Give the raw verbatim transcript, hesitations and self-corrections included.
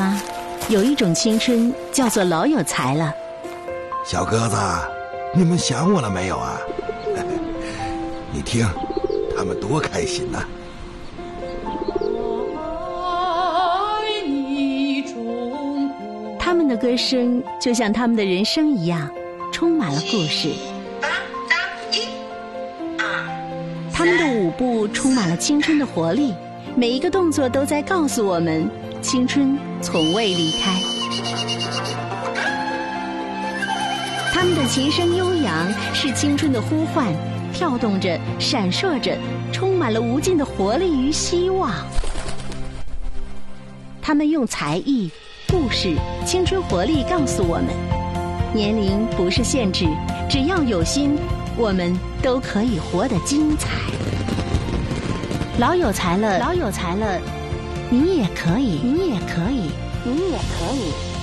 吗？有一种青春叫做老有才了。 小鸽子，你们想我了没有啊？你听，他们多开心呐！ 他们的歌声就像他们的人生一样，充满了故事。他们的舞步充满了青春的活力，每一个动作都在告诉我们，青春从未离开。他们的琴声悠扬，是青春的呼唤，跳动着，闪烁着，充满了无尽的活力与希望。他们用才艺、故事、青春活力告诉我们，年龄不是限制，只要有心，我们都可以活得精彩。老有才了，老有才了，你也可以，你也可以，你也可以。